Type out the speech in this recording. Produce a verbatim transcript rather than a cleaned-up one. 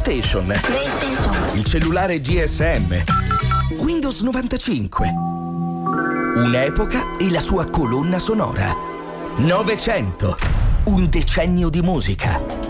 PlayStation, PlayStation, il cellulare G S M, Windows novantacinque. Un'epoca e la sua colonna sonora. Novecento, un decennio di musica.